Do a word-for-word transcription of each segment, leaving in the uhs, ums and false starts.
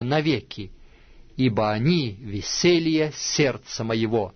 навеки, ибо они веселье сердца моего.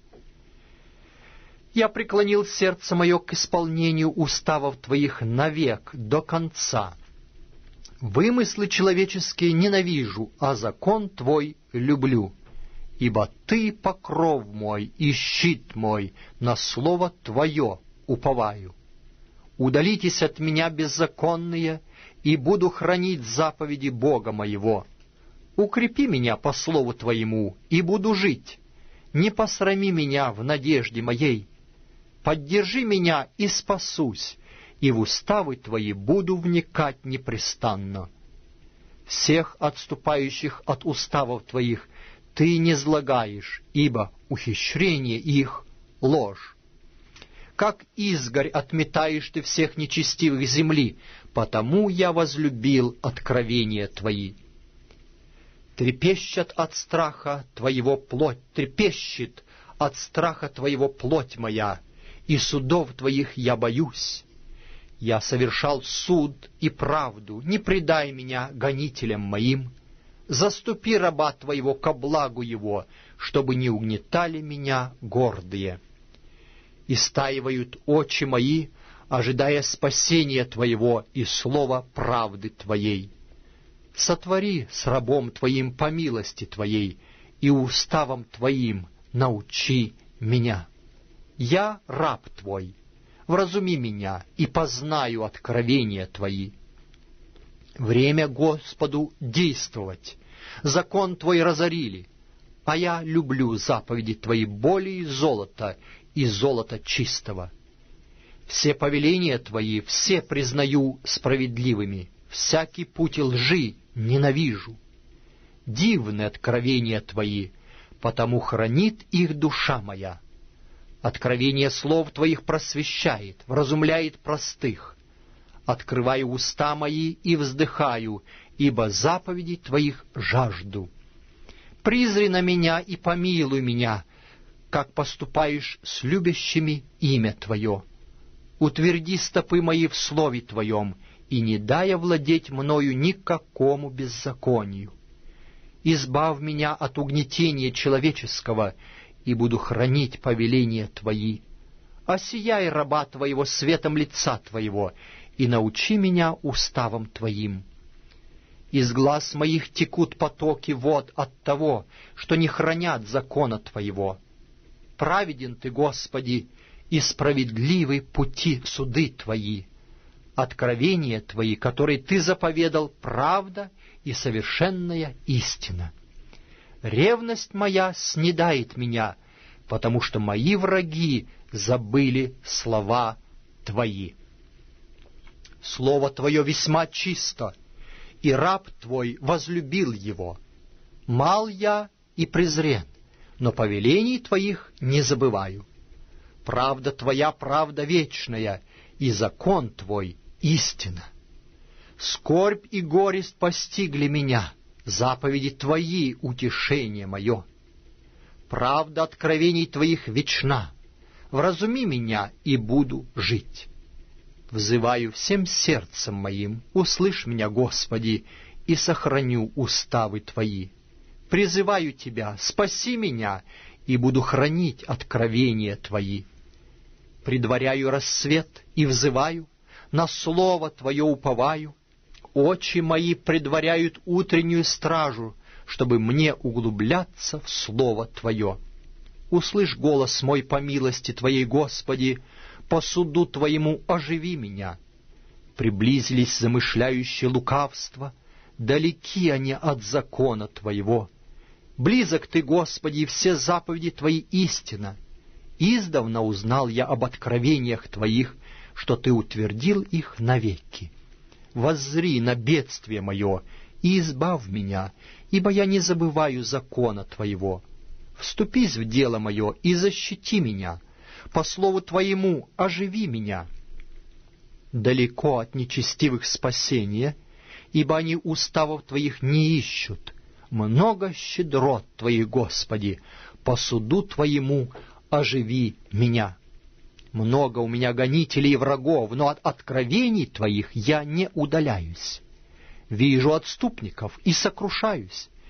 Я преклонил сердце мое к исполнению уставов Твоих навек до конца. Вымыслы человеческие ненавижу, а закон Твой люблю. Ибо Ты покров мой и щит мой, на слово Твое уповаю. Удалитесь от меня, беззаконные, и буду хранить заповеди Бога моего. Укрепи меня по слову Твоему, и буду жить. Не посрами меня в надежде моей. Поддержи меня, и спасусь, и в уставы Твои буду вникать непрестанно. Всех отступающих от уставов Твоих Ты не злагаешь, ибо ухищрение их — ложь. Как изгорь отметаешь Ты всех нечестивых земли, потому я возлюбил откровения Твои. Трепещет от страха Твоего плоть, трепещет от страха Твоего плоть моя, и судов Твоих я боюсь. Я совершал суд и правду, не предай меня гонителям моим. Заступи раба Твоего ко благу его, чтобы не угнетали меня гордые. Истаивают очи мои, ожидая спасения Твоего и слова правды Твоей. Сотвори с рабом Твоим по милости Твоей, и уставом Твоим научи меня. Я раб Твой, вразуми меня, и познаю откровения Твои. Время Господу действовать, закон Твой разорили, а я люблю заповеди Твои более золота и золота чистого. Все повеления Твои все признаю справедливыми, всякий путь лжи ненавижу. Дивны откровения Твои, потому хранит их душа моя. Откровение слов Твоих просвещает, вразумляет простых. Открываю уста мои и вздыхаю, ибо заповедей Твоих жажду. Призри на меня и помилуй меня, как поступаешь с любящими имя Твое. Утверди стопы мои в слове Твоем, и не дай овладеть мною никакому беззаконию. Избавь меня от угнетения человеческого, и буду хранить повеления Твои. Осияй раба Твоего светом лица Твоего, и научи меня уставам Твоим. Из глаз моих текут потоки вод от того, что не хранят закона Твоего. Праведен Ты, Господи, и справедливы пути суды Твои. Откровения Твои, которые Ты заповедал, правда и совершенная истина. Ревность моя снедает меня, потому что мои враги забыли слова Твои. Слово Твое весьма чисто, и раб Твой возлюбил его. Мал я и презрен, но повелений Твоих не забываю. Правда Твоя — правда вечная, и закон Твой — истина. Скорбь и горесть постигли меня, заповеди Твои — утешение мое. Правда откровений Твоих вечна, вразуми меня, и буду жить. Взываю всем сердцем моим, услышь меня, Господи, и сохраню уставы Твои. Призываю Тебя, спаси меня, и буду хранить откровения Твои. Предваряю рассвет и взываю, на слово Твое уповаю. Очи мои предваряют утреннюю стражу, чтобы мне углубляться в слово Твое. Услышь голос мой по милости Твоей, Господи, по суду Твоему оживи меня. Приблизились замышляющие лукавство, далеки они от закона Твоего. Близок Ты, Господи, и все заповеди Твои истина. Издавна узнал я об откровениях Твоих, что Ты утвердил их навеки. Воззри на бедствие мое и избавь меня, ибо я не забываю закона Твоего. Вступись в дело мое и защити меня, по слову Твоему оживи меня. Далеко от нечестивых спасения, ибо они уставов Твоих не ищут. Много щедрот Твоих, Господи, по суду Твоему оживи меня. Много у меня гонителей и врагов, но от откровений Твоих я не удаляюсь. Вижу отступников и сокрушаюсь,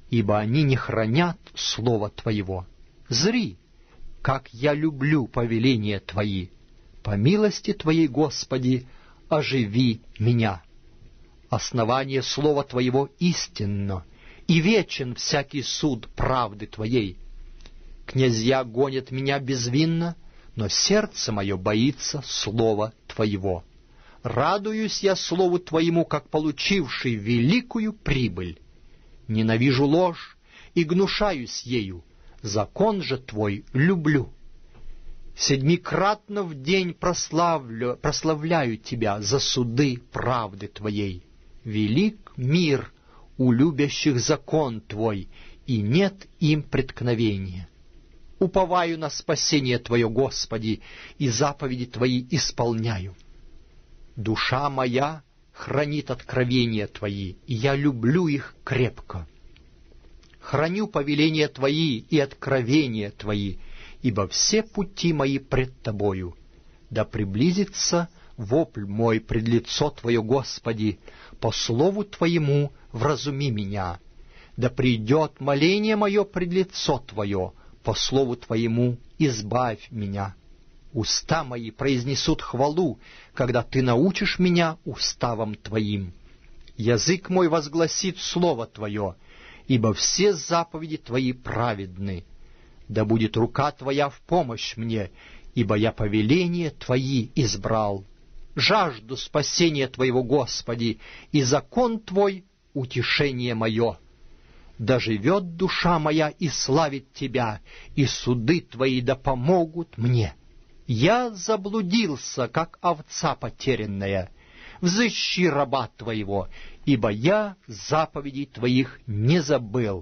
ибо они не хранят слова Твоего. Зри, как я люблю повеления Твои. По милости Твоей, Господи, оживи меня. Основание слова Твоего истинно, и вечен всякий суд правды Твоей. Князья гонят меня безвинно, но сердце мое боится слова Твоего. Радуюсь я слову Твоему, как получивший великую прибыль. Ненавижу ложь и гнушаюсь ею, закон же Твой люблю. Седмикратно в день прославлю, прославляю Тебя за суды правды Твоей. Велик мир у любящих закон Твой, и нет им преткновения. Уповаю на спасение Твое, Господи, и заповеди Твои исполняю. Душа моя хранит откровения Твои, и я люблю их крепко. Храню повеления Твои и откровения Твои, ибо все пути мои пред Тобою. Да приблизится вопль мой пред лицо Твое, Господи, по слову Твоему вразуми меня. Да придет моление мое пред лицо Твое, по слову Твоему избавь меня. Уста мои произнесут хвалу, когда Ты научишь меня уставам Твоим. Язык мой возгласит слово Твое, ибо все заповеди Твои праведны. Да будет рука Твоя в помощь мне, ибо я повеления Твои избрал. Жажду спасения Твоего, Господи, и закон Твой — утешение мое. Да живет душа моя и славит Тебя, и суды Твои да помогут мне. Я заблудился, как овца потерянная. Взыщи раба Твоего, ибо я заповедей Твоих не забыл.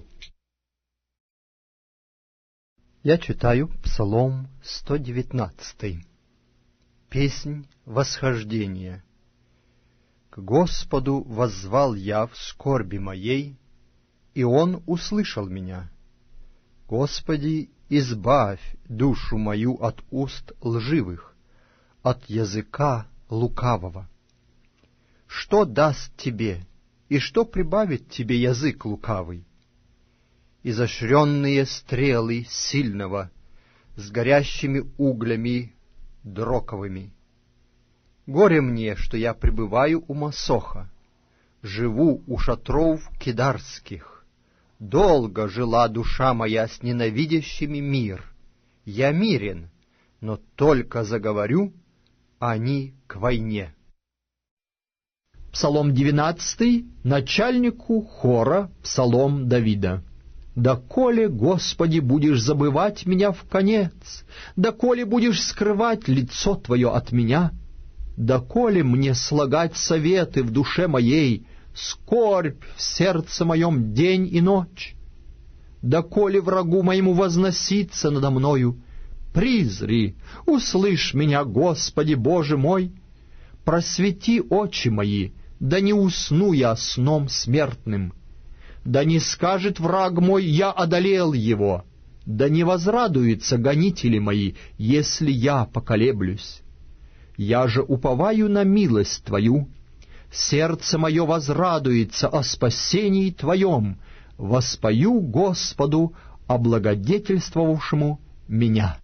Я читаю Псалом сто девятнадцатый. Песнь восхождения. К Господу воззвал я в скорби моей, и Он услышал меня. Господи, избавь душу мою от уст лживых, от языка лукавого. Что даст тебе, и что прибавит тебе язык лукавый? Изощренные стрелы сильного, с горящими углями дроковыми. Горе мне, что я пребываю у Масоха, живу у шатров кидарских. Долго жила душа моя с ненавидящими мир. Я мирен, но только заговорю, они к войне. Псалом девятнадцатый, начальнику хора, псалом Давида. «Доколе, Господи, будешь забывать меня вконец? Доколе будешь скрывать лицо Твое от меня? Доколе мне слагать советы в душе моей, скорбь в сердце моем день и ночь? Доколе врагу моему возноситься надо мною? Призри, услышь меня, Господи Боже мой! Просвети очи мои, да не усну я сном смертным. Да не скажет враг мой, я одолел его, да не возрадуются гонители мои, если я поколеблюсь. Я же уповаю на милость Твою, сердце мое возрадуется о спасении Твоем, воспою Господу, облагодетельствовавшему меня».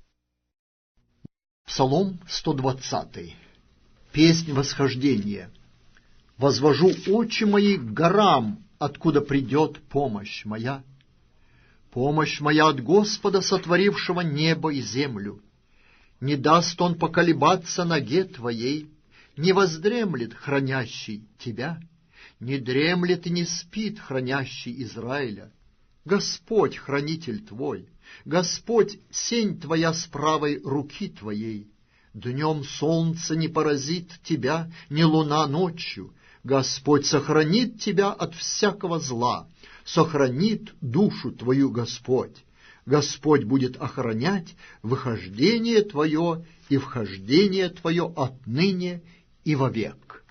Псалом сто двадцатый. Песнь восхождения. «Возвожу очи мои к горам, откуда придет помощь моя. Помощь моя от Господа, сотворившего небо и землю. Не даст Он поколебаться ноге твоей, не воздремлет хранящий тебя, не дремлет и не спит хранящий Израиля. Господь хранитель твой, Господь сень твоя с правой руки твоей. Днем солнце не поразит тебя, ни луна ночью. Господь сохранит тебя от всякого зла, сохранит душу твою Господь. Господь будет охранять выхождение твое и вхождение твое отныне и вовек».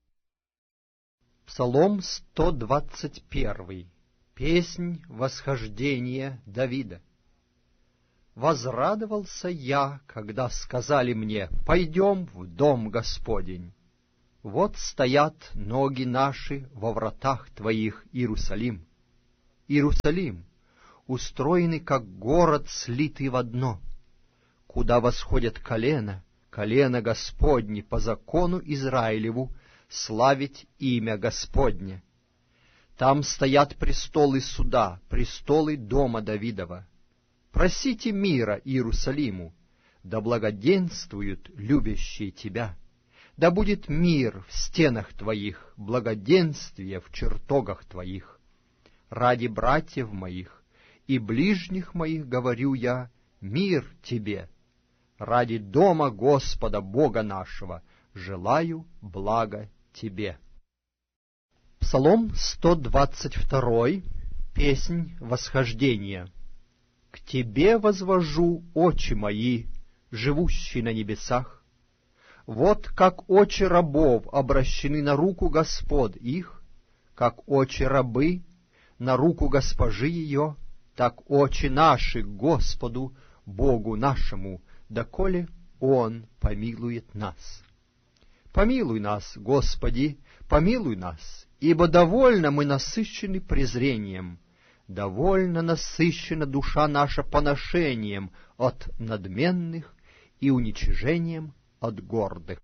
Псалом сто двадцать первый. Песнь восхождения Давида. «Возрадовался я, когда сказали мне: пойдем в дом Господень. Вот стоят ноги наши во вратах Твоих, Иерусалим. Иерусалим, устроенный как город, слитый в одно, куда восходят колено, колено Господне по закону Израилеву, славить имя Господне. Там стоят престолы суда, престолы дома Давидова. Просите мира Иерусалиму, да благоденствуют любящие тебя. Да будет мир в стенах твоих, благоденствие в чертогах твоих. Ради братьев моих и ближних моих говорю я, мир тебе. Ради дома Господа Бога нашего желаю блага тебе. Псалом сто двадцать два, песнь восхождения. К тебе возвожу очи мои, живущий на небесах. Вот как очи рабов обращены на руку господ их, как очи рабы на руку госпожи ее, так очи наши к Господу, Богу нашему, доколе Он помилует нас. Помилуй нас, Господи, помилуй нас, ибо довольно мы насыщены презрением, довольно насыщена душа наша поношением от надменных и уничижением от гордых.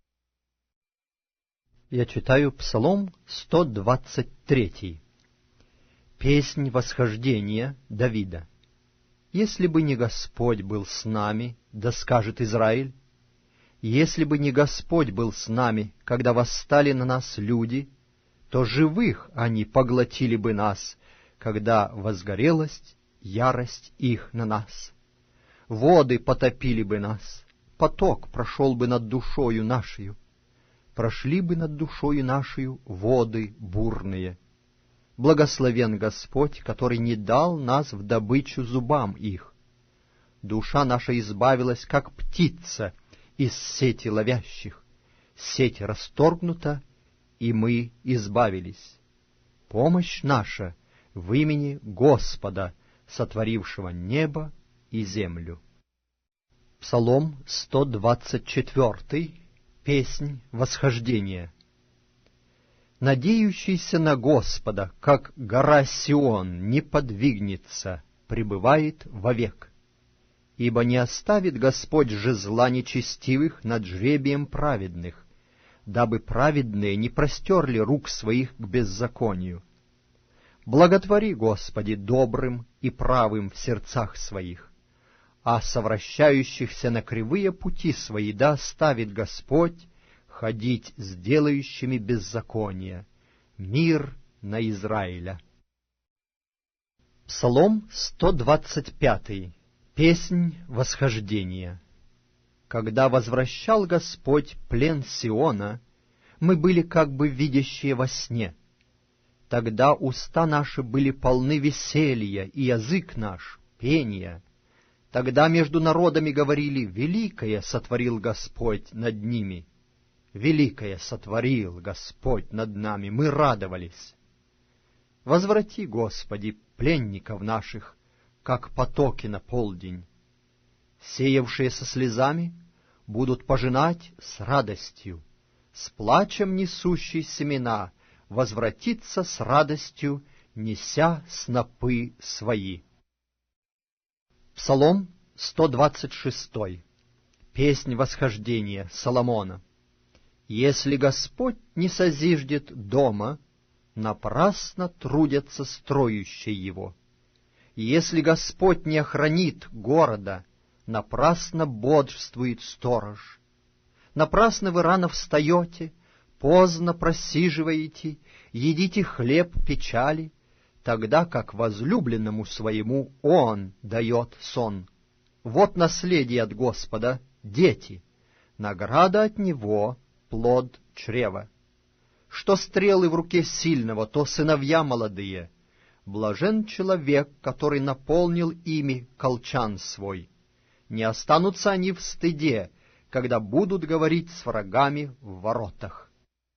Я читаю Псалом сто двадцать три. Песнь восхождения Давида. Если бы не Господь был с нами, да скажет Израиль, если бы не Господь был с нами, когда восстали на нас люди, то живых они поглотили бы нас, когда возгорелась ярость их на нас. Воды потопили бы нас, поток прошел бы над душою нашею, прошли бы над душою нашею воды бурные. Благословен Господь, который не дал нас в добычу зубам их. Душа наша избавилась, как птица из сети ловящих. Сеть расторгнута, и мы избавились. Помощь наша в имени Господа, сотворившего небо и землю. Псалом сто двадцать четыре, песнь восхождения. Надеющийся на Господа, как гора Сион, не подвигнется, пребывает вовек. Ибо не оставит Господь жезла нечестивых над жребием праведных, дабы праведные не простерли рук своих к беззаконию. Благотвори, Господи, добрым и правым в сердцах своих, а совращающихся на кривые пути свои да оставит Господь ходить с делающими беззаконие. Мир на Израиля. Псалом сто двадцать пять. Песнь восхождения. Когда возвращал Господь плен Сиона, мы были как бы видящие во сне. Тогда уста наши были полны веселья, и язык наш — пения. Тогда между народами говорили: «Великое сотворил Господь над ними». Великое сотворил Господь над нами, мы радовались. Возврати, Господи, пленников наших, как потоки на полдень. Сеявшие со слезами будут пожинать с радостью, с плачем несущий семена возвратится с радостью, неся снопы свои. Псалом сто двадцать шесть. Песнь восхождения Соломона. Если Господь не созиждет дома, напрасно трудятся строящие его. Если Господь не охранит города, напрасно бодрствует сторож. Напрасно вы рано встаете, поздно просиживаете, едите хлеб печали, тогда как возлюбленному своему Он дает сон. Вот наследие от Господа — дети, награда от Него — плод чрева. Что стрелы в руке сильного, то сыновья молодые. Блажен человек, который наполнил ими колчан свой. Не останутся они в стыде, когда будут говорить с врагами в воротах.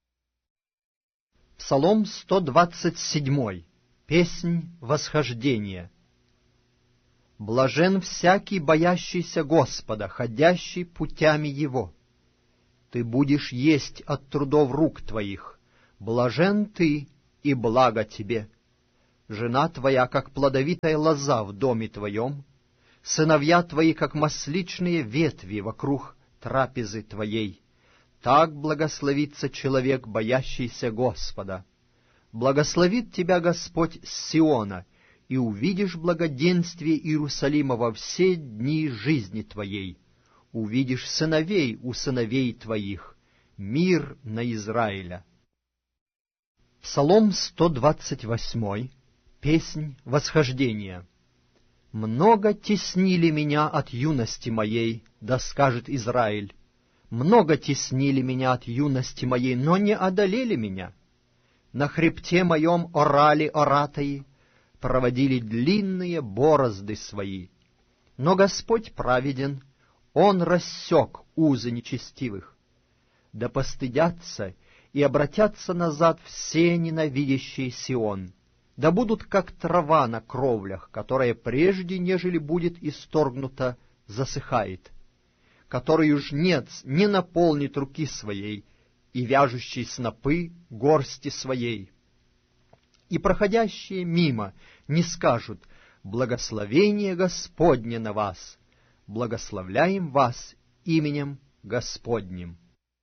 Псалом сто двадцать семь. Песнь восхождения. Блажен всякий, боящийся Господа, ходящий путями Его. Ты будешь есть от трудов рук твоих, блажен ты и благо тебе. Жена твоя, как плодовитая лоза в доме твоем, сыновья твои, как масличные ветви вокруг трапезы твоей. Так благословится человек, боящийся Господа. Благословит тебя Господь с Сиона, и увидишь благоденствие Иерусалима во все дни жизни твоей. Увидишь сыновей у сыновей твоих, мир на Израиля. Псалом сто двадцать восемь. Песнь восхождения. «Много теснили меня от юности моей, да скажет Израиль. Много теснили меня от юности моей, но не одолели меня. На хребте моем орали оратаи, проводили длинные борозды свои. Но Господь праведен, Он рассек узы нечестивых. Да постыдятся и обратятся назад все ненавидящие Сион. Да будут, как трава на кровлях, которая прежде, нежели будет исторгнута, засыхает, которую жнец не наполнит руки своей, и вяжущий снопы горсти своей. И проходящие мимо не скажут: «Благословение Господне на вас! Благословляем вас именем Господним».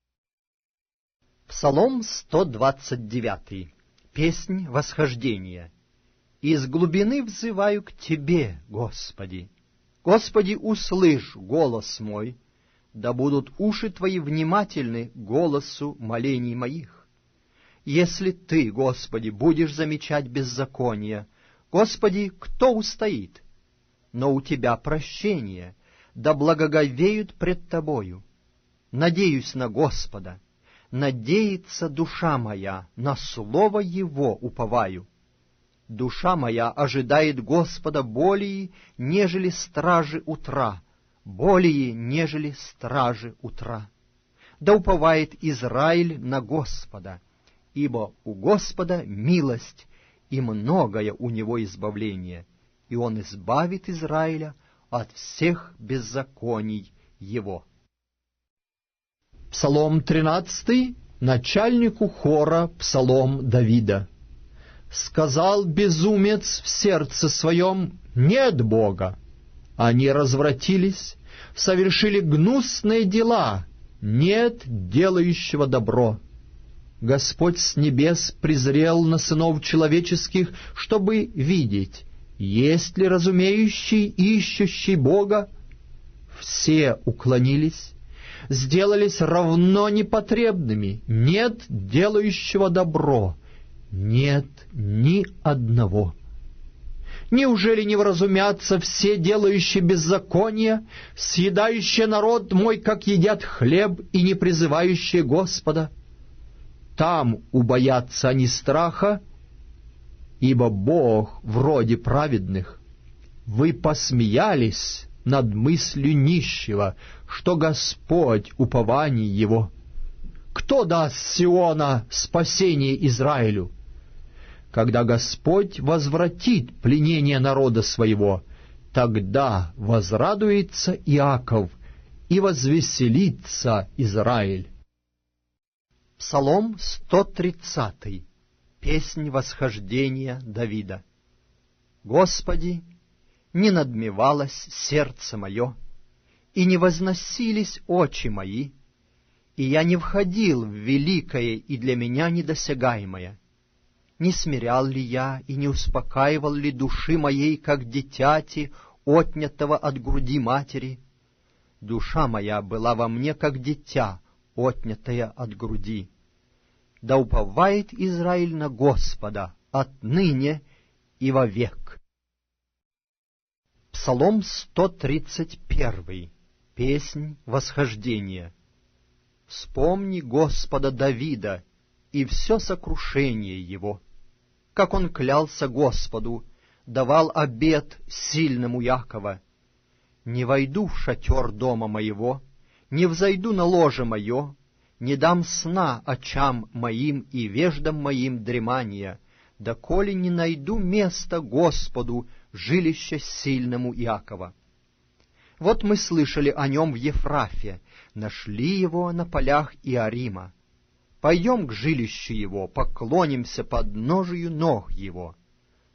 Псалом сто двадцать девять. Песнь восхождения. «Из глубины взываю к Тебе, Господи. Господи, услышь голос мой, да будут уши Твои внимательны голосу молений моих. Если Ты, Господи, будешь замечать беззаконие, Господи, кто устоит? Но у Тебя прощение, да благоговеют пред Тобою. Надеюсь на Господа. Надеется душа моя, на слово Его уповаю. Душа моя ожидает Господа более, нежели стражи утра, более, нежели стражи утра. Да уповает Израиль на Господа, ибо у Господа милость, и многое у Него избавление, и Он избавит Израиля от всех беззаконий его». Псалом тринадцатый, начальнику хора, псалом Давида. «Сказал безумец в сердце своем: нет Бога. Они развратились, совершили гнусные дела, нет делающего добро. Господь с небес презрел на сынов человеческих, чтобы видеть, есть ли разумеющий, ищущий Бога. Все уклонились, сделались равно непотребными, нет делающего добро, нет ни одного. Неужели не вразумятся все делающие беззаконие, съедающие народ мой, как едят хлеб, и не призывающие Господа? Там убоятся они страха, ибо Бог вроде праведных. Вы посмеялись над мыслью нищего, что Господь упование его. Кто даст Сиона спасение Израилю? Когда Господь возвратит пленение народа своего, тогда возрадуется Иаков и возвеселится Израиль». Псалом сто тридцатый. Песнь восхождения Давида. «Господи, не надмевалось сердце мое, и не возносились очи мои, и я не входил в великое и для меня недосягаемое. Не смирял ли я и не успокаивал ли души моей, как дитяти, отнятого от груди матери? Душа моя была во мне, как дитя, отнятое от груди. Да уповает Израиль на Господа отныне и вовек». Псалом сто тридцать один. Песнь восхождения. «Вспомни Господа Давида и все сокрушение его, как он клялся Господу, давал обет сильному Якова: не войду в шатер дома моего, не взойду на ложе мое, не дам сна очам моим и веждам моим дремания, доколе не найду места Господу, жилище сильному Иакова. Вот мы слышали о нем в Ефрафе, нашли его на полях Иорима. Пойдем к жилищу его, поклонимся под ножию ног его.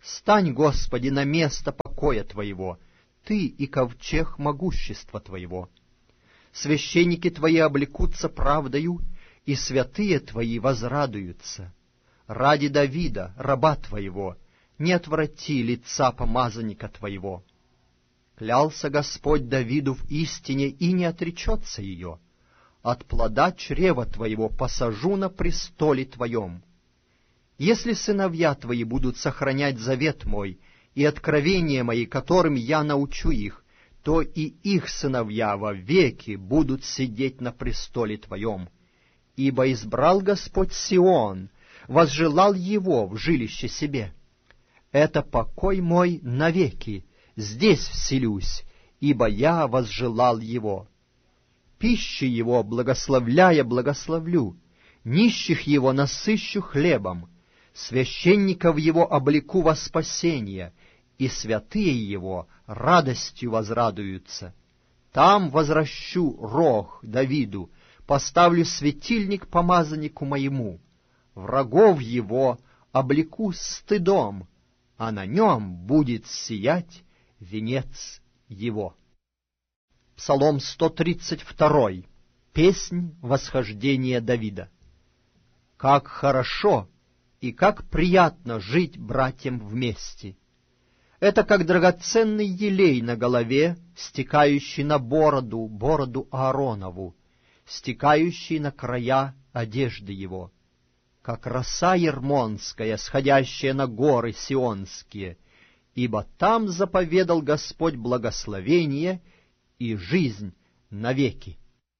Стань, Господи, на место покоя Твоего, Ты и ковчег могущества Твоего. Священники Твои облекутся правдою, и святые Твои возрадуются. Ради Давида, раба Твоего, не отврати лица помазанника Твоего. Клялся Господь Давиду в истине и не отречется ее. От плода чрева Твоего посажу на престоле Твоем. Если сыновья Твои будут сохранять завет Мой и откровения Мои, которым я научу их, то и их сыновья вовеки будут сидеть на престоле Твоем. Ибо избрал Господь Сион, возжелал его в жилище себе. Это покой мой навеки, здесь вселюсь, ибо я возжелал его. Пищи его, благословляя, благословлю, нищих его насыщу хлебом, священников его облеку во спасение, и святые его радостью возрадуются. Там возвращу рог Давиду, поставлю светильник помазаннику моему, врагов его облеку стыдом, а на нем будет сиять венец его. Псалом сто тридцать два. Песнь восхождения Давида. Как хорошо и как приятно жить братьям вместе! Это как драгоценный елей на голове, стекающий на бороду, бороду Ааронову, стекающий на края одежды его, как роса ермонская, сходящая на горы сионские, ибо там заповедал Господь благословение и жизнь навеки.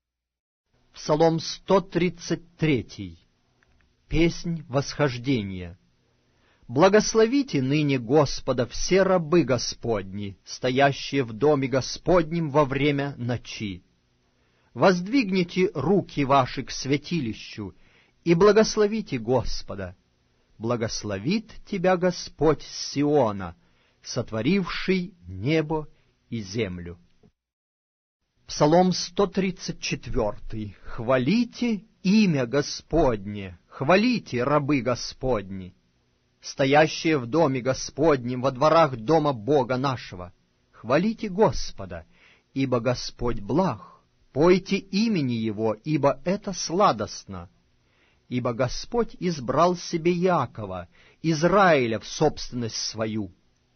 Псалом сто тридцать три. Песнь восхождения. Благословите ныне Господа все рабы Господни, стоящие в доме Господнем во время ночи. Воздвигните руки ваши к святилищу и благословите Господа. Благословит тебя Господь с Сиона, сотворивший небо и землю. Псалом сто тридцать четыре. Хвалите имя Господне, хвалите рабы Господни, стоящие в доме Господнем, во дворах дома Бога нашего. Хвалите Господа, ибо Господь благ, пойте имени Его, ибо это сладостно. Ибо Господь избрал себе Иакова, Израиля в собственность свою.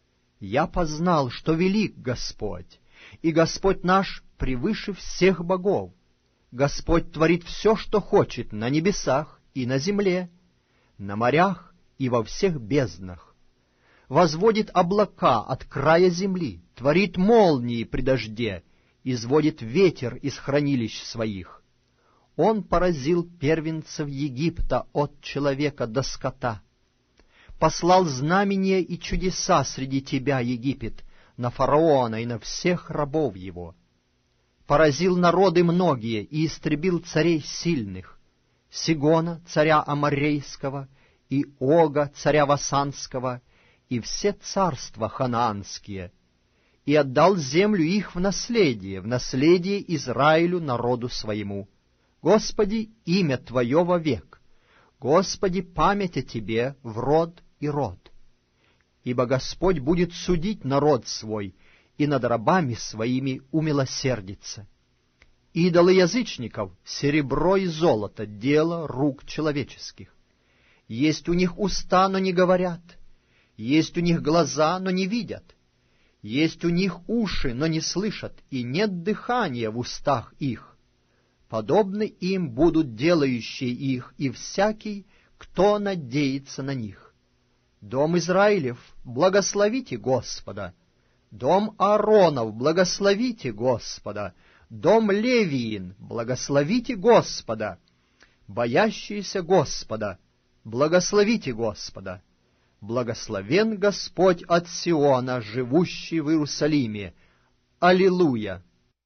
Я познал, что велик Господь, и Господь наш превыше всех богов. Господь творит все, что хочет на небесах и на земле, на морях и во всех безднах. Возводит облака от края земли, творит молнии при дожде, изводит ветер из хранилищ своих. Он поразил первенцев Египта от человека до скота. Послал знамения и чудеса среди тебя, Египет, на фараона и на всех рабов его. Поразил народы многие и истребил царей сильных, Сигона, царя Аморрейского, и Ога, царя Васанского, и все царства ханаанские, и отдал землю их в наследие, в наследие Израилю, народу своему. Господи, имя Твое вовек, Господи, память о Тебе в род и род. Ибо Господь будет судить народ свой, и над рабами своими умилосердится. Идолы язычников — серебро и золото, дело рук человеческих. Есть у них уста, но не говорят, есть у них глаза, но не видят, есть у них уши, но не слышат, и нет дыхания в устах их. Подобны им будут делающие их, и всякий, кто надеется на них. Дом Израилев, благословите Господа, дом Ааронов, благословите Господа, дом Левиин, благословите Господа, боящиеся Господа, благословите Господа. Благословен Господь от Сиона, живущий в Иерусалиме. Аллилуйя!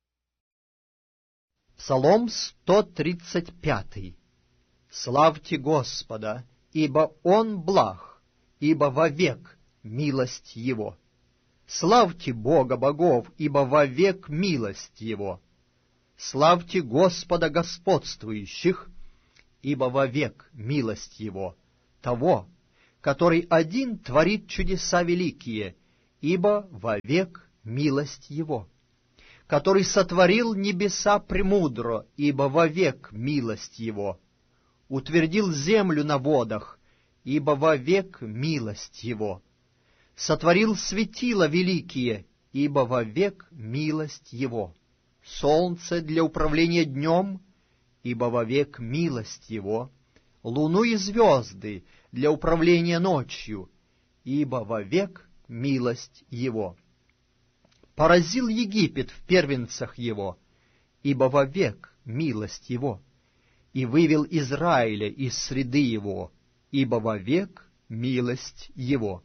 Псалом сто тридцать пять. Славьте Господа, ибо Он благ, ибо вовек милость Его. Славьте Бога богов, ибо вовек милость Его. Славьте Господа господствующих, ибо вовек милость Его, того, который один творит чудеса великие, ибо вовек милость Его, который сотворил небеса премудро, ибо вовек милость Его, утвердил землю на водах, ибо вовек милость Его, сотворил светила великие, ибо вовек милость Его, солнце для управления днем, ибо вовек милость Его, луну и звезды для управления ночью, ибо вовек милость Его. Поразил Египет в первенцах его, ибо вовек милость Его, и вывел Израиля из среды его, ибо вовек милость Его.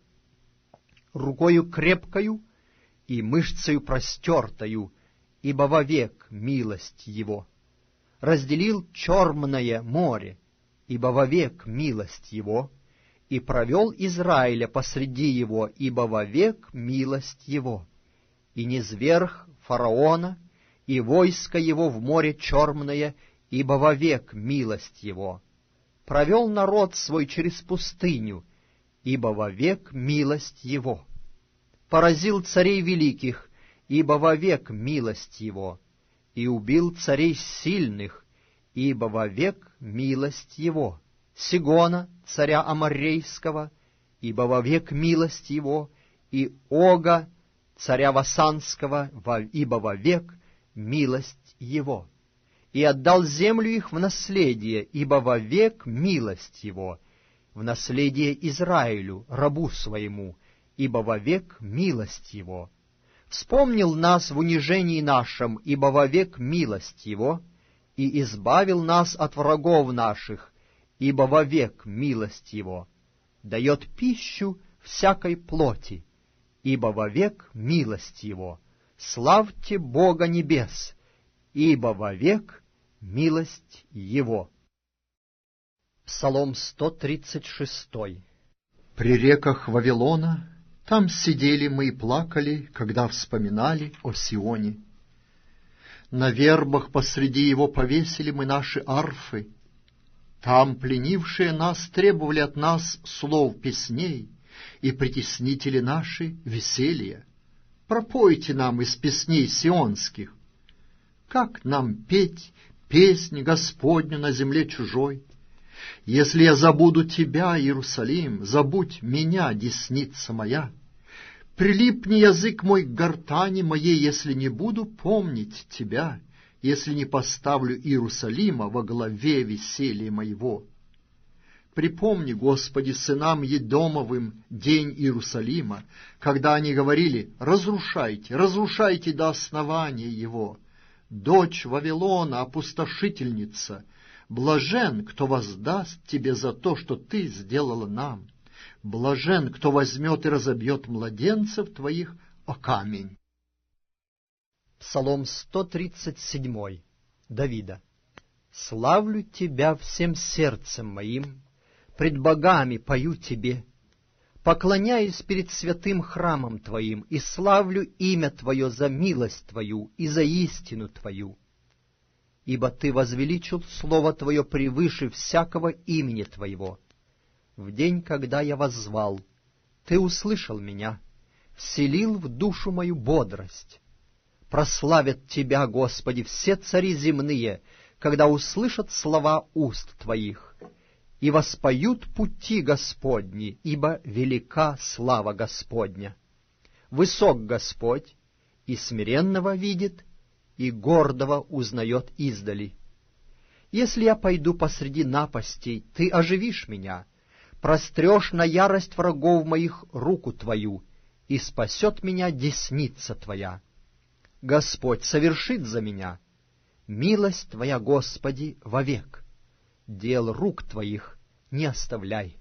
Рукою крепкою и мышцею простертою, ибо вовек милость Его. Разделил черное море, ибо вовек милость Его, и провел Израиля посреди его, ибо вовек милость Его. И низвергх фараона, и войско его в море черное, ибо вовек милость Его. Провел народ свой через пустыню, ибо вовек милость Его. Поразил царей великих, ибо вовек милость Его. И убил царей сильных, ибо вовек милость Его. Сигона, царя Аморрейского, ибо вовек милость Его, и Ога, царя Васанского, ибо вовек милость Его. И отдал землю их в наследие, ибо вовек милость Его, в наследие Израилю, рабу своему, ибо вовек милость Его. Вспомнил нас в унижении нашем, ибо вовек милость Его, и избавил нас от врагов наших, ибо вовек милость Его. Дает пищу всякой плоти, ибо вовек милость Его. Славьте Бога небес, ибо вовек милость Его. Псалом сто тридцать шесть. При реках Вавилона там сидели мы и плакали, когда вспоминали о Сионе. На вербах посреди его повесили мы наши арфы. Там пленившие нас требовали от нас слов песней, и притеснители наши веселья. Пропойте нам из песней сионских. Как нам петь песнь Господню на земле чужой? Если я забуду тебя, Иерусалим, забудь меня, десница моя. Прилипни язык мой к гортани моей, если не буду помнить тебя, если не поставлю Иерусалима во главе веселья моего. Припомни, Господи, сынам Едомовым день Иерусалима, когда они говорили: «Разрушайте, разрушайте до основания его». Дочь Вавилона, опустошительница, блажен, кто воздаст тебе за то, что ты сделала нам. Блажен, кто возьмет и разобьет младенцев твоих о камень. Псалом сто тридцать семь. Давида. Славлю Тебя всем сердцем моим, пред богами пою Тебе, поклоняюсь перед святым храмом Твоим и славлю имя Твое за милость Твою и за истину Твою. Ибо Ты возвеличил слово Твое превыше всякого имени Твоего. В день, когда я воззвал, Ты услышал меня, вселил в душу мою бодрость. Прославят Тебя, Господи, все цари земные, когда услышат слова уст Твоих, и воспоют пути Господни, ибо велика слава Господня. Высок Господь, и смиренного видит, и гордого узнает издали. Если я пойду посреди напастей, Ты оживишь меня, прострешь на ярость врагов моих руку Твою, и спасет меня десница Твоя. Господь совершит за меня, милость Твоя, Господи, вовек. Дел рук Твоих не оставляй.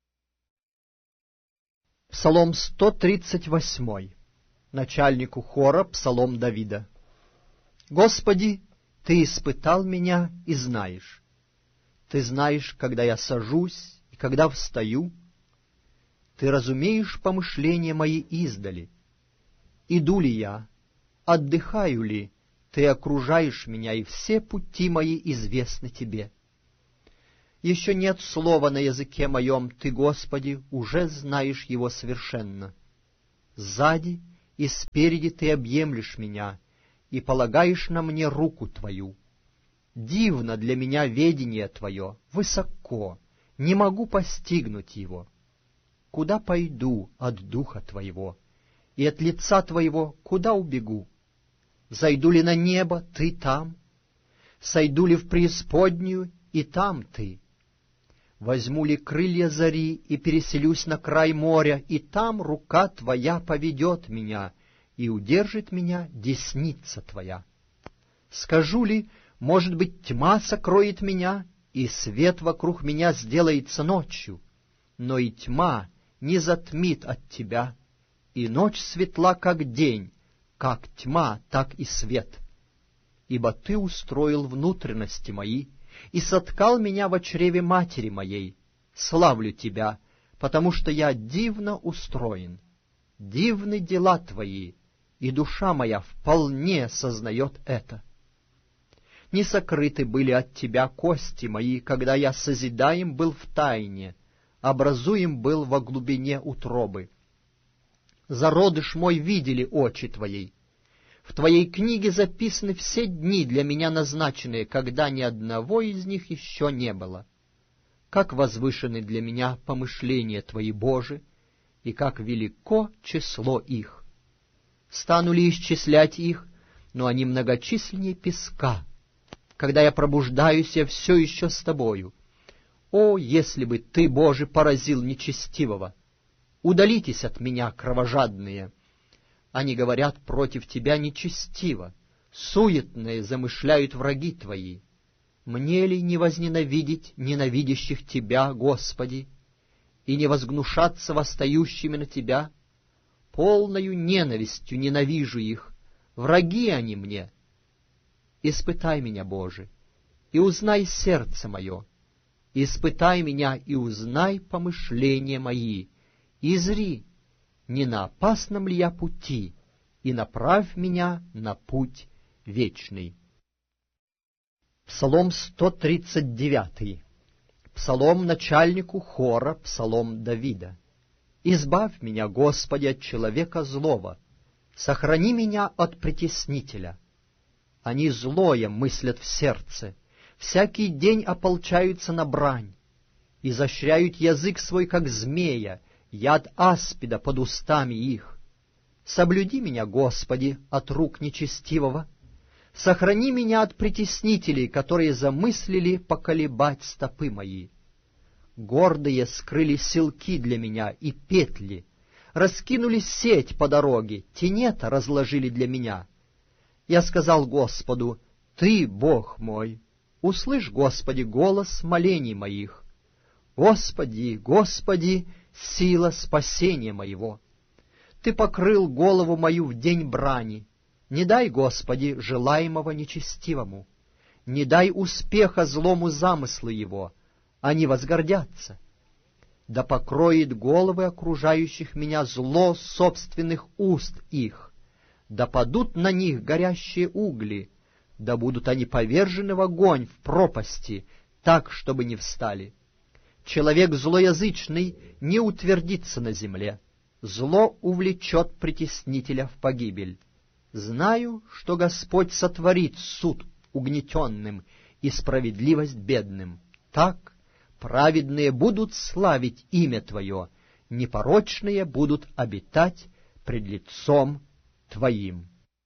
Псалом сто тридцать восемь. Начальнику хора псалом Давида. Господи, Ты испытал меня и знаешь. Ты знаешь, когда я сажусь и когда встаю. Ты разумеешь помышления мои издали. Иду ли я, отдыхаю ли, Ты окружаешь меня, и все пути мои известны Тебе. Еще нет слова на языке моем, Ты, Господи, уже знаешь его совершенно. Сзади и спереди Ты объемлешь меня и полагаешь на мне руку Твою. Дивно для меня ведение Твое, высоко, не могу постигнуть его. Куда пойду от Духа Твоего, и от лица Твоего куда убегу? Зайду ли на небо, Ты там? Сойду ли в преисподнюю, и там Ты? Возьму ли крылья зари и переселюсь на край моря, и там рука Твоя поведет меня, и удержит меня десница Твоя. Скажу ли, может быть, тьма сокроет меня, и свет вокруг меня сделается ночью, но и тьма не затмит от Тебя, и ночь светла, как день, как тьма, так и свет. Ибо Ты устроил внутренности мои, и соткал меня во чреве матери моей. Славлю Тебя, потому что я дивно устроен. Дивны дела Твои, и душа моя вполне сознает это. Не сокрыты были от Тебя кости мои, когда я созидаем был в тайне, образуем был во глубине утробы. Зародыш мой видели очи Твоей. В Твоей книге записаны все дни для меня назначенные, когда ни одного из них еще не было. Как возвышены для меня помышления Твои, Божи, и как велико число их. Стану ли исчислять их, но они многочисленнее песка. Когда я пробуждаюсь, я все еще с Тобою. О, если бы Ты, Боже, поразил нечестивого! Удалитесь от меня, кровожадные! Они говорят против Тебя нечестиво, суетные замышляют враги Твои. Мне ли не возненавидеть ненавидящих Тебя, Господи, и не возгнушаться восстающими на Тебя? Полною ненавистью ненавижу их, враги они мне. Испытай меня, Боже, и узнай сердце мое, испытай меня и узнай помышления мои, и зри, не на опасном ли я пути, и направь меня на путь вечный. Псалом сто тридцать девять. Псалом начальнику хора, псалом Давида. «Избавь меня, Господи, от человека злого, сохрани меня от притеснителя. Они злое мыслят в сердце, всякий день ополчаются на брань, изощряют язык свой, как змея, яд аспида под устами их. Соблюди меня, Господи, от рук нечестивого, сохрани меня от притеснителей, которые замыслили поколебать стопы мои. Гордые скрыли селки для меня и петли, раскинули сеть по дороге, тенета разложили для меня. Я сказал Господу: Ты, Бог мой, услышь, Господи, голос молений моих. Господи, Господи, сила спасения моего! Ты покрыл голову мою в день брани. Не дай, Господи, желаемого нечестивому. Не дай успеха злому замыслу его, они возгордятся. Да покроет головы окружающих меня зло собственных уст их. Да падут на них горящие угли, да будут они повержены в огонь в пропасти, так, чтобы не встали. Человек злоязычный не утвердится на земле, зло увлечет притеснителя в погибель. Знаю, что Господь сотворит суд угнетенным и справедливость бедным. Так праведные будут славить имя Твое, непорочные будут обитать пред лицом Твоим».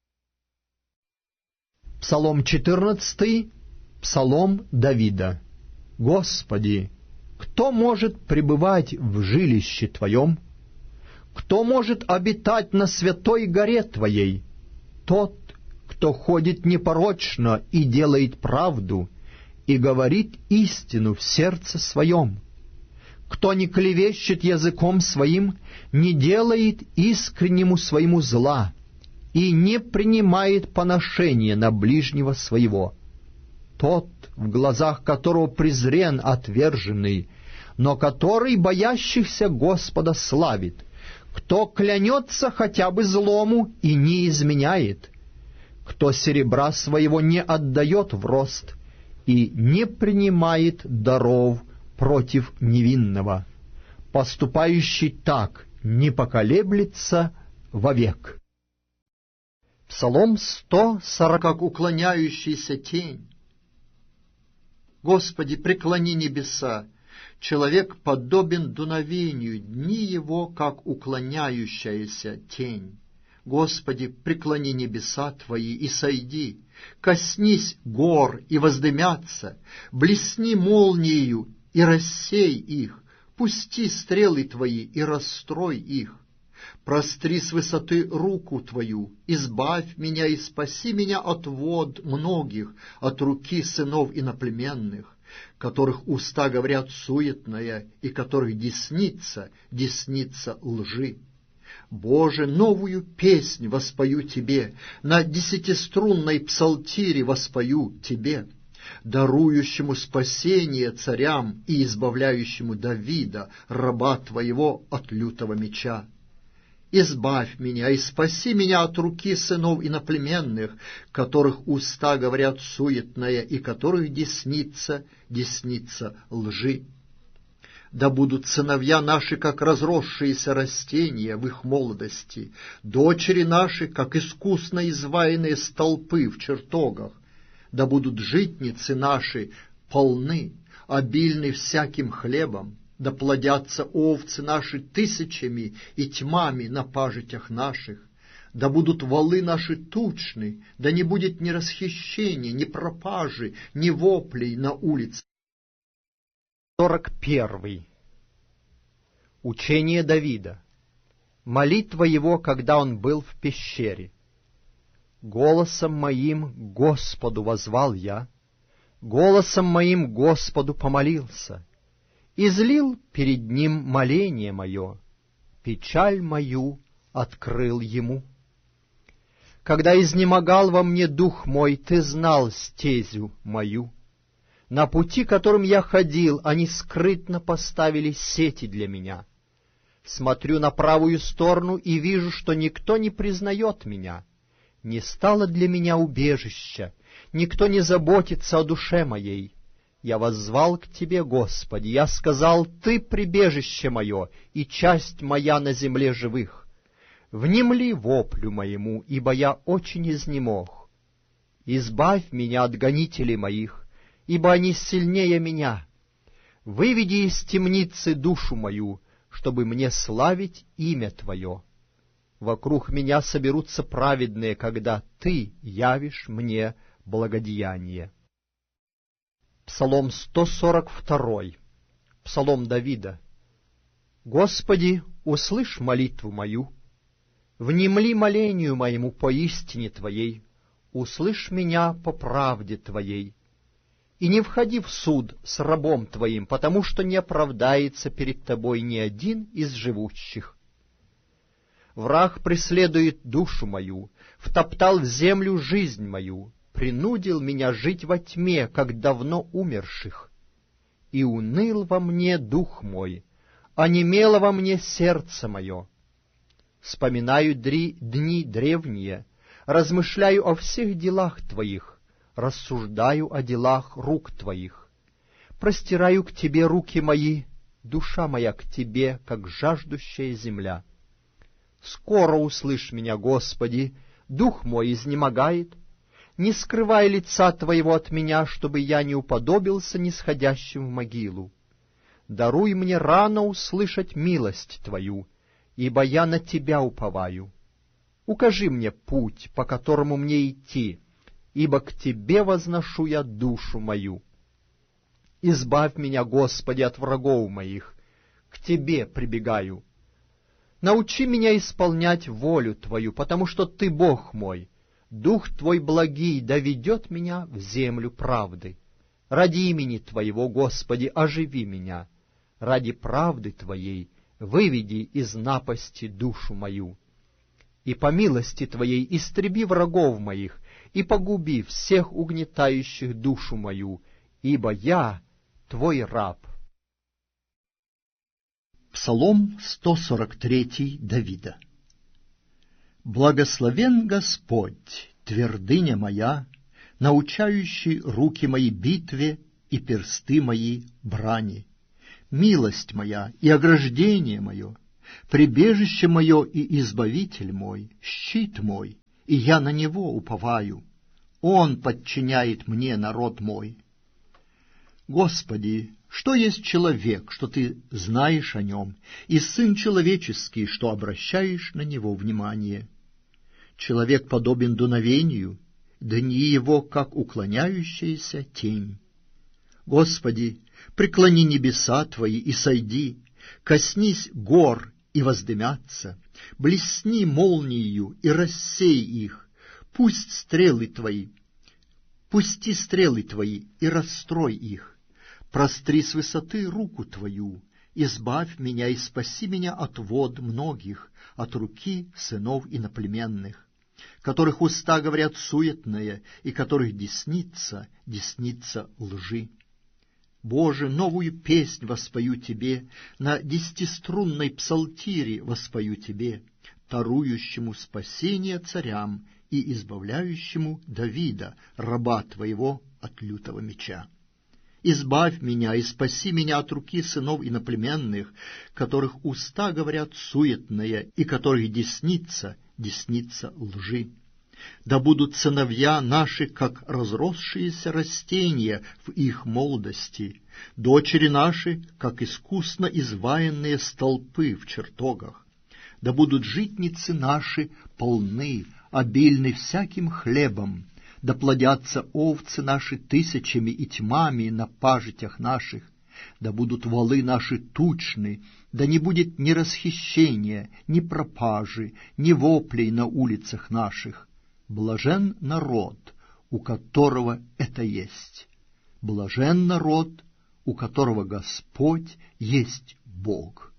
Псалом четырнадцатый. Псалом Давида. «Господи, кто может пребывать в жилище Твоем? Кто может обитать на святой горе Твоей? Тот, кто ходит непорочно и делает правду, и говорит истину в сердце своем, кто не клевещет языком своим, не делает искреннему своему зла и не принимает поношения на ближнего своего, тот, в глазах которого презрен отверженный, но который боящихся Господа славит, кто клянется хотя бы злому и не изменяет, кто серебра своего не отдает в рост и не принимает даров против невинного. Поступающий так не поколеблется вовек. Псалом сто сорок. Как уклоняющийся тень. Господи, преклони небеса. Человек подобен дуновению, дни его, как уклоняющаяся тень. Господи, преклони небеса Твои и сойди, коснись гор и воздымятся, блесни молниею и рассей их, пусти стрелы Твои и расстрой их. Простри с высоты руку Твою, избавь меня и спаси меня от вод многих, от руки сынов иноплеменных, которых уста говорят суетное и которых десница, десница лжи. Боже, новую песнь воспою Тебе, на десятиструнной псалтире воспою Тебе, дарующему спасение царям и избавляющему Давида, раба Твоего, от лютого меча. Избавь меня и спаси меня от руки сынов иноплеменных, которых уста говорят суетное и которых десница, десница лжи. Да будут сыновья наши, как разросшиеся растения в их молодости, дочери наши, как искусно изваянные столпы в чертогах. Да будут житницы наши полны, обильны всяким хлебом, да плодятся овцы наши тысячами и тьмами на пажитях наших. Да будут валы наши тучны, да не будет ни расхищения, ни пропажи, ни воплей на улице. сорок первый. Учение Давида. Молитва его, когда он был в пещере. Голосом моим Господу воззвал я, голосом моим Господу помолился, излил перед ним моление мое, печаль мою открыл ему. Когда изнемогал во мне дух мой, ты знал стезю мою. На пути, которым я ходил, они скрытно поставили сети для меня. Смотрю на правую сторону и вижу, что никто не признает меня. Не стало для меня убежища, никто не заботится о душе моей. Я воззвал к Тебе, Господи, я сказал, Ты прибежище мое и часть моя на земле живых. Внемли воплю моему, ибо я очень изнемог. Избавь меня от гонителей моих, ибо они сильнее меня. Выведи из темницы душу мою, чтобы мне славить имя Твое. Вокруг меня соберутся праведные, когда Ты явишь мне благодеяние. Псалом сто сорок два. Псалом Давида. Господи, услышь молитву мою, внемли молению моему по истине Твоей, услышь меня по правде Твоей. И не входи в суд с рабом Твоим, потому что не оправдается перед Тобой ни один из живущих. Враг преследует душу мою, втоптал в землю жизнь мою, принудил меня жить во тьме, как давно умерших. И уныл во мне дух мой, онемело во мне сердце мое. Вспоминаю дри, дни древние, размышляю о всех делах Твоих, рассуждаю о делах рук Твоих. Простираю к Тебе руки мои, душа моя к Тебе, как жаждущая земля. Скоро услышь меня, Господи, дух мой изнемогает. Не скрывай лица Твоего от меня, чтобы я не уподобился нисходящим в могилу. Даруй мне рано услышать милость Твою, ибо я на Тебя уповаю. Укажи мне путь, по которому мне идти, ибо к Тебе возношу я душу мою. Избавь меня, Господи, от врагов моих, к Тебе прибегаю. Научи меня исполнять волю Твою, потому что Ты Бог мой. Дух Твой благий доведет меня в землю правды. Ради имени Твоего, Господи, оживи меня. Ради правды Твоей выведи из напасти душу мою. И по милости Твоей истреби врагов моих, и погуби всех угнетающих душу мою, ибо я Твой раб. Псалом сто сорок три Давида. Благословен Господь, твердыня моя, научающий руки мои битве и персты мои брани. милость моя и ограждение мое, прибежище мое и избавитель мой, щит мой, и я на него уповаю. Он подчиняет мне народ мой. Господи, что есть человек, что ты знаешь о нем, и сын человеческий, что обращаешь на него внимание? Человек подобен дуновению, дни его, как уклоняющаяся тень. Господи, преклони небеса Твои и сойди, коснись гор и воздымятся, блесни молниею и рассей их, пусть стрелы Твои, пусти стрелы Твои и расстрой их, простри с высоты руку Твою, избавь меня и спаси меня от вод многих, от руки сынов иноплеменных, которых уста говорят суетное, и которых десница, десница лжи. Боже, новую песнь воспою Тебе, на десятиструнной псалтире воспою Тебе, тарующему спасение царям и избавляющему Давида, раба Твоего, от лютого меча. Избавь меня и спаси меня от руки сынов иноплеменных, которых уста говорят суетное, и которых десница, десница лжи. Да будут сыновья наши, как разросшиеся растения в их молодости, дочери наши, как искусно изваянные столпы в чертогах. Да будут житницы наши полны, обильны всяким хлебом, да плодятся овцы наши тысячами и тьмами на пажитях наших, да будут валы наши тучны, да не будет ни расхищения, ни пропажи, ни воплей на улицах наших. Блажен народ, у которого это есть. Блажен народ, у которого Господь есть Бог.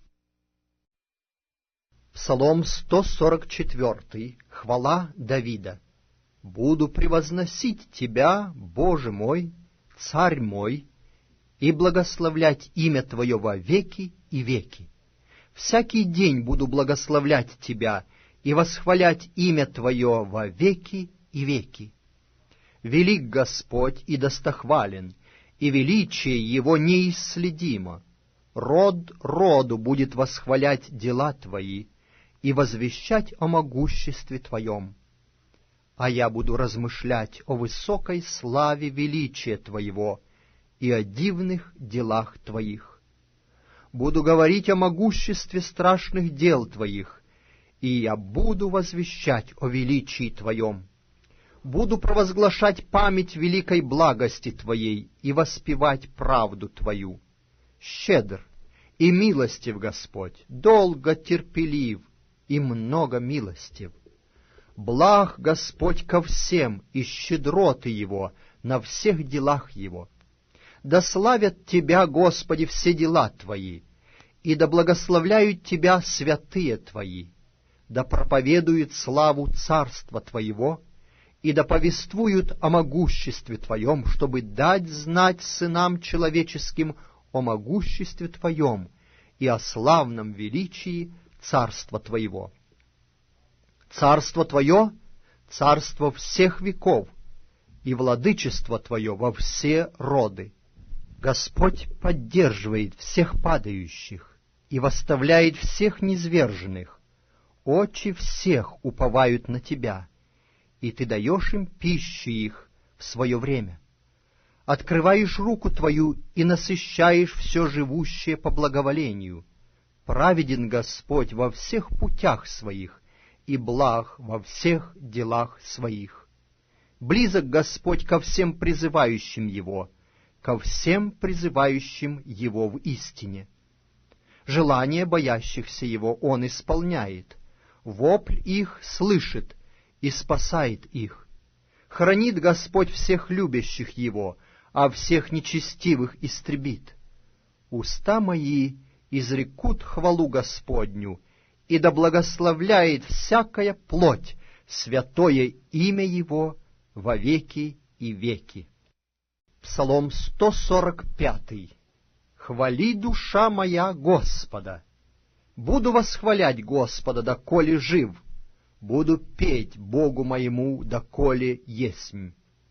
Псалом сто сорок четыре. Хвала Давида. «Буду превозносить Тебя, Боже мой, Царь мой, и благословлять имя Твое во веки и веки. Всякий день буду благословлять Тебя и восхвалять имя Твое во веки и веки. Велик Господь и достохвален, и величие Его неисследимо. Род роду будет восхвалять дела Твои и возвещать о могуществе Твоем. А я буду размышлять о высокой славе величия Твоего и о дивных делах Твоих. Буду говорить о могуществе страшных дел Твоих, и я буду возвещать о величии Твоем. Буду провозглашать память великой благости Твоей и воспевать правду Твою. Щедр и милостив Господь, долго терпелив и много милостив. Благ Господь ко всем, и щедроты Его на всех делах Его. Да славят Тебя, Господи, все дела Твои, и да благословляют Тебя святые Твои. Да проповедуют славу Царства Твоего, и да повествуют о могуществе Твоем, чтобы дать знать сынам человеческим о могуществе Твоем и о славном величии Царства Твоего. Царство Твое — царство всех веков, и владычество Твое во все роды. Господь поддерживает всех падающих и восставляет всех низверженных. Очи всех уповают на Тебя, и Ты даешь им пищу их в свое время. Открываешь руку Твою и насыщаешь все живущее по благоволению. Праведен Господь во всех путях Своих, и благ во всех делах Своих. Близок Господь ко всем призывающим Его, ко всем призывающим Его в истине. Желания боящихся Его Он исполняет, вопль их слышит и спасает их. Хранит Господь всех любящих Его, а всех нечестивых истребит. Уста мои изрекут хвалу Господню, и да благословляет всякая плоть святое имя Его во веки и веки. Псалом сто сорок пять. Хвали, душа моя, Господа. Буду восхвалять Господа, доколе жив, буду петь Богу моему, доколе есмь.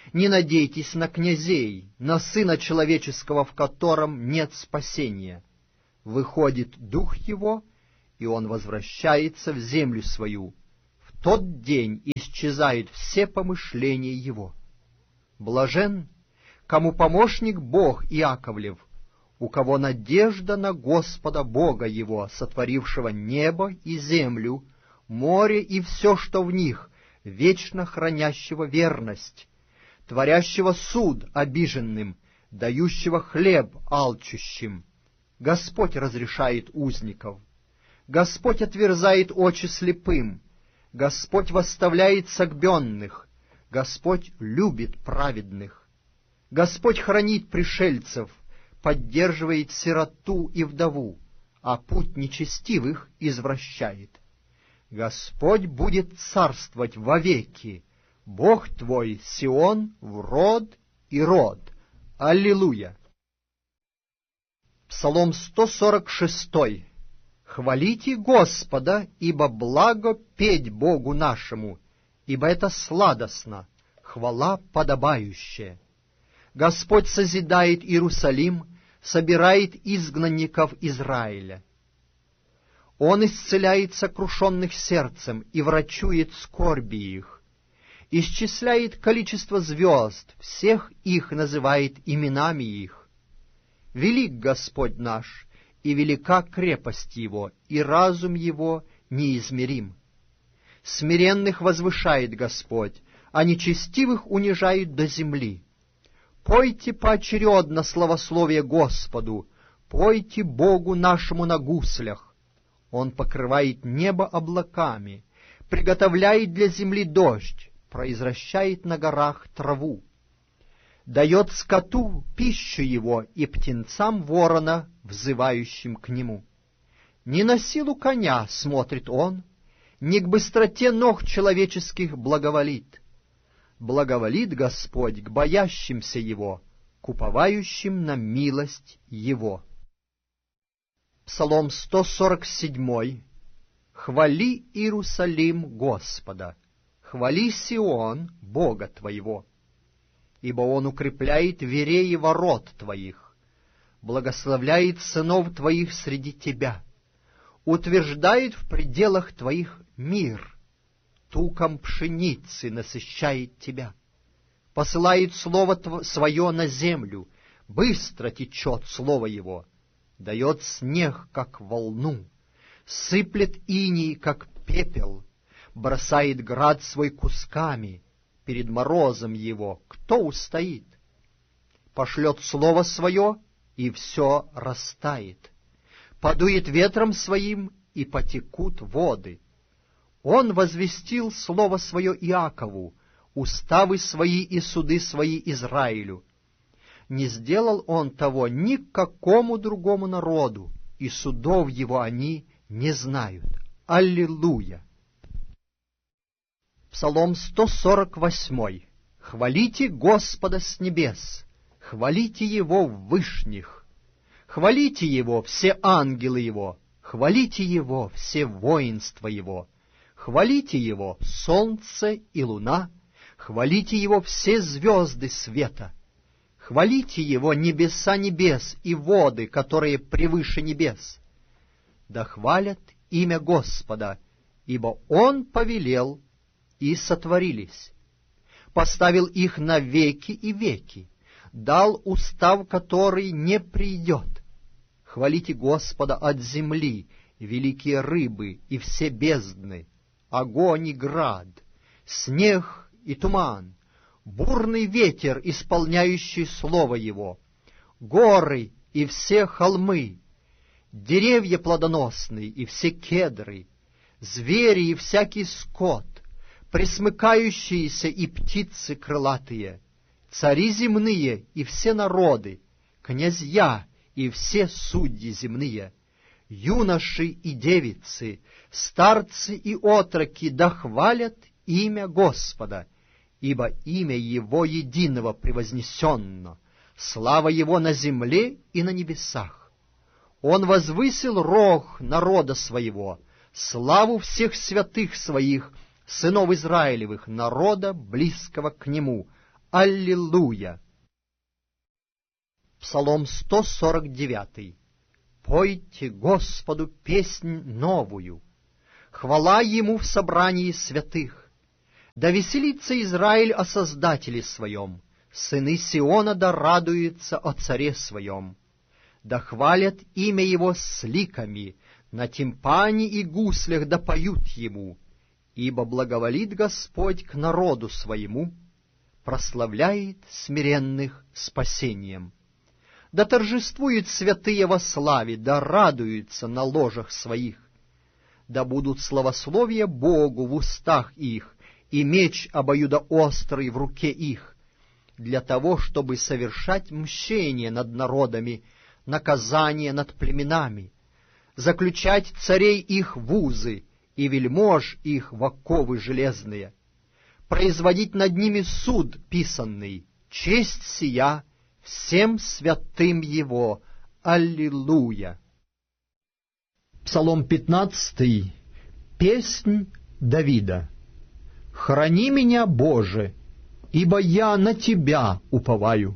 Не надейтесь на князей, на Сына Человеческого, в котором нет спасения. Выходит дух его, и он возвращается в землю свою. В тот день исчезают все помышления его. Блажен, кому помощник Бог Иаковлев, у кого надежда на Господа Бога его, сотворившего небо и землю, море и все, что в них, вечно хранящего верность, творящего суд обиженным, дающего хлеб алчущим. Господь разрешает узников, Господь отверзает очи слепым, Господь восставляет согбенных, Господь любит праведных. Господь хранит пришельцев, поддерживает сироту и вдову, а путь нечестивых извращает. Господь будет царствовать вовеки, Бог твой Сион в род и род. Аллилуйя! Псалом сто сорок шесть. Хвалите Господа, ибо благо петь Богу нашему, ибо это сладостно, хвала подобающая. Господь созидает Иерусалим, собирает изгнанников Израиля. Он исцеляет сокрушенных сердцем и врачует скорби их, исчисляет количество звезд, всех их называет именами их. Велик Господь наш, и велика крепость Его, и разум Его неизмерим. Смиренных возвышает Господь, а нечестивых унижает до земли. Пойте поочередно славословие Господу, пойте Богу нашему на гуслях. Он покрывает небо облаками, приготовляет для земли дождь, произвращает на горах траву. Дает скоту пищу его и птенцам ворона, взывающим к нему. Не на силу коня смотрит он, не к быстроте ног человеческих благоволит. Благоволит Господь к боящимся Его, к уповающим на милость Его. Псалом сто сорок семь. Хвали Иерусалим Господа, хвали Сион Бога твоего, ибо Он укрепляет вереи ворот твоих, благословляет сынов твоих среди тебя, утверждает в пределах твоих мир, туком пшеницы насыщает тебя, посылает слово свое на землю, быстро течет слово его, дает снег, как волну, сыплет иней, как пепел, бросает град свой кусками, перед морозом его кто устоит? Пошлет слово свое, и все растает, подует ветром своим, и потекут воды. Он возвестил слово свое Иакову, уставы свои и суды свои Израилю. Не сделал он того ни к какому другому народу, и судов его они не знают. Аллилуйя! Псалом сто сорок восемь. Хвалите Господа с небес, хвалите Его в вышних, хвалите Его все ангелы Его, хвалите Его все воинства Его, хвалите Его солнце и луна, хвалите Его все звезды света, хвалите Его небеса небес и воды, которые превыше небес. Да хвалят имя Господа, ибо Он повелел, и сотворились. Поставил их на веки и веки, дал устав, который не придет. Хвалите Господа от земли, великие рыбы и все бездны, огонь и град, снег и туман, бурный ветер, исполняющий слово Его, горы и все холмы, деревья плодоносные и все кедры, звери и всякий скот, пресмыкающиеся и птицы крылатые, цари земные и все народы, князья и все судьи земные, юноши и девицы, старцы и отроки да хвалят имя Господа, ибо имя Его единого превознесенно, слава Его на земле и на небесах. Он возвысил рог народа своего, славу всех святых своих, сынов Израилевых, народа, близкого к Нему. Аллилуйя! Псалом сто сорок девять. Пойте Господу песнь новую, хвала Ему в собрании святых. Да веселится Израиль о Создателе своем, сыны Сиона да радуются о Царе своем. Да хвалят имя Его с ликами, на тимпане и гуслях да поют Ему, ибо благоволит Господь к народу своему, прославляет смиренных спасением. Да торжествуют святые во славе, да радуются на ложах своих. Да будут славословия Богу в устах их, и меч обоюдоострый в руке их, для того, чтобы совершать мщение над народами, наказание над племенами, заключать царей их в узы и вельмож их в оковы железные, производить над ними суд писанный, честь сия всем святым Его. Аллилуйя! Псалом пятнадцатый. Песнь Давида. «Храни меня, Боже, ибо я на Тебя уповаю.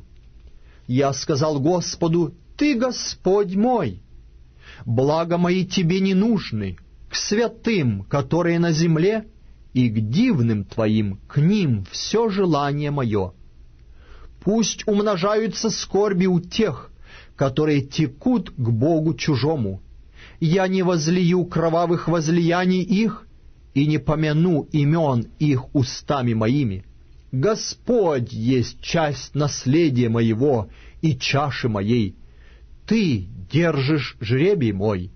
Я сказал Господу: Ты Господь мой. Благо мои Тебе не нужны, к святым, которые на земле, и к дивным Твоим, к ним все желание мое. Пусть умножаются скорби у тех, которые текут к Богу чужому. Я не возлию кровавых возлияний их и не помяну имен их устами моими. Господь есть часть наследия моего и чаши моей. Ты держишь жребий мой.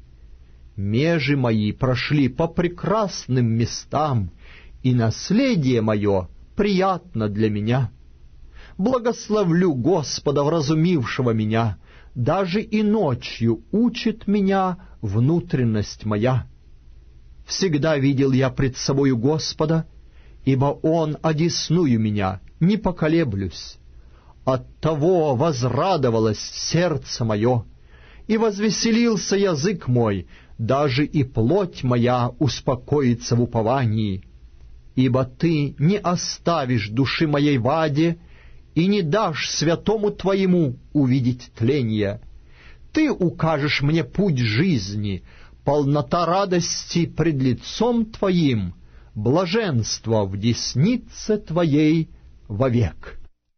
Межи мои прошли по прекрасным местам, и наследие мое приятно для меня. Благословлю Господа, вразумившего меня, даже и ночью учит меня внутренность моя. Всегда видел я пред собою Господа, ибо Он одесную меня, не поколеблюсь. Оттого возрадовалось сердце мое, и возвеселился язык мой, даже и плоть моя успокоится в уповании. Ибо Ты не оставишь души моей в аде, и не дашь святому Твоему увидеть тление. Ты укажешь мне путь жизни, полнота радости пред лицом Твоим, блаженство в деснице Твоей вовек».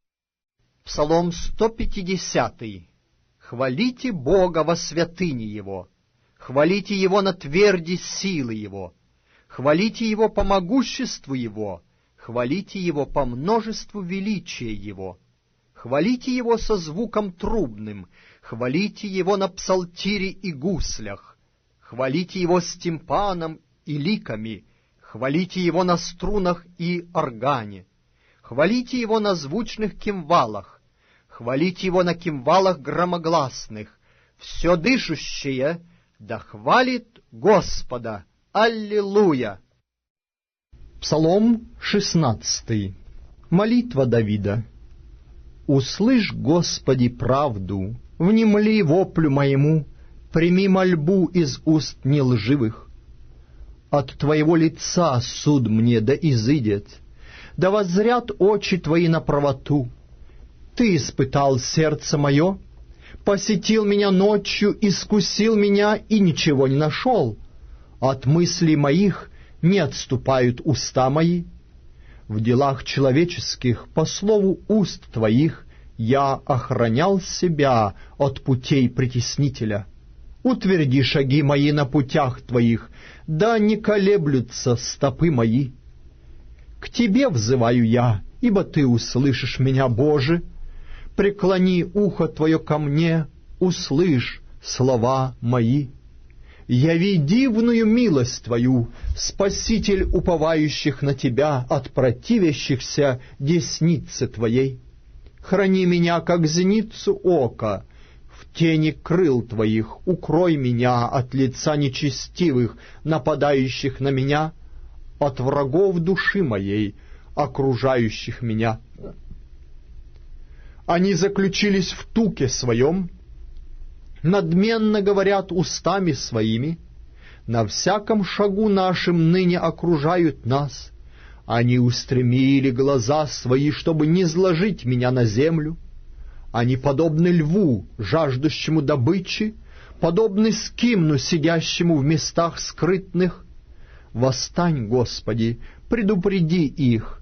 Псалом сто пятидесятый. Хвалите Бога во святыне Его, хвалите Его на тверди силы Его, хвалите Его по могуществу Его, хвалите Его по множеству величия Его, хвалите Его со звуком трубным, хвалите Его на псалтире и гуслях, хвалите Его с тимпаном и ликами, хвалите Его на струнах и органе, хвалите Его на звучных кимвалах, хвалите Его на кимвалах громогласных, все дышащее да хвалит Господа. Аллилуйя! Псалом шестнадцатый. Молитва Давида. «Услышь, Господи, правду, внемли воплю моему, прими мольбу из уст нелживых. От Твоего лица суд мне да изыдет, да воззрят очи Твои на правоту. Ты испытал сердце мое, посетил меня ночью, искусил меня и ничего не нашел. От мыслей моих не отступают уста мои. В делах человеческих, по слову уст Твоих, я охранял себя от путей притеснителя. Утверди шаги мои на путях Твоих, да не колеблются стопы мои. К Тебе взываю я, ибо Ты услышишь меня, Боже. Преклони ухо Твое ко мне, услышь слова мои. Яви дивную милость Твою, Спаситель уповающих на Тебя от противящихся десницы Твоей. Храни меня, как зеницу ока, в тени крыл Твоих укрой меня от лица нечестивых, нападающих на меня, от врагов души моей, окружающих меня. Они заключились в туке своем, надменно говорят устами своими, на всяком шагу нашим ныне окружают нас, Они устремили глаза свои, чтобы не сложить меня на землю. Они подобны льву, жаждущему добычи, подобны скимну, сидящему в местах скрытных. Восстань, Господи, предупреди их,